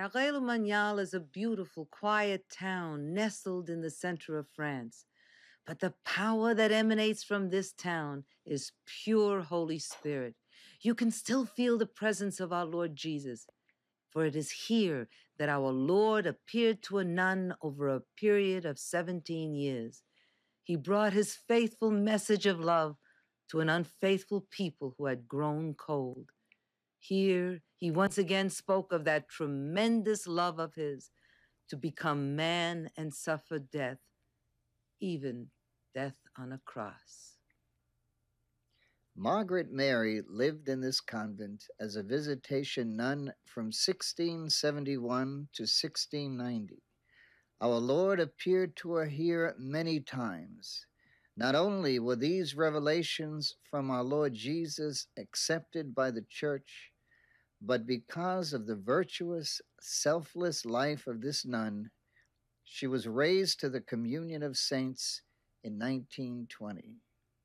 Carreau-le-Monial is a beautiful, quiet town nestled in the center of France. But the power that emanates from this town is pure Holy Spirit. You can still feel the presence of our Lord Jesus, for it is here that our Lord appeared to a nun over a period of 17 years. He brought his faithful message of love to an unfaithful people who had grown cold. Here, he once again spoke of that tremendous love of his to become man and suffer death, even death on a cross. Margaret Mary lived in this convent as a visitation nun from 1671 to 1690. Our Lord appeared to her here many times. Not only were these revelations from our Lord Jesus accepted by the Church, but because of the virtuous, selfless life of this nun, she was raised to the communion of saints in 1920.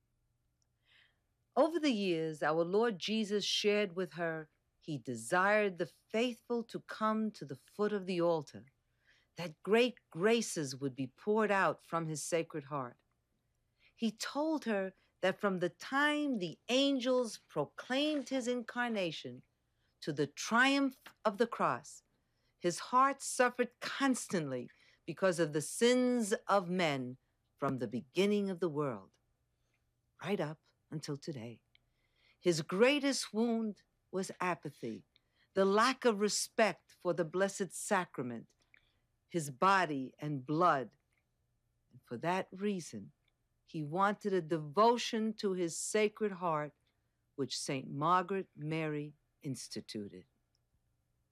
Over the years, our Lord Jesus shared with her he desired the faithful to come to the foot of the altar, that great graces would be poured out from his sacred heart. He told her that from the time the angels proclaimed his incarnation to the triumph of the cross, his heart suffered constantly because of the sins of men from the beginning of the world, right up until today. His greatest wound was apathy, the lack of respect for the Blessed Sacrament, his body and blood. And for that reason, he wanted a devotion to his Sacred Heart, which St. Margaret Mary instituted.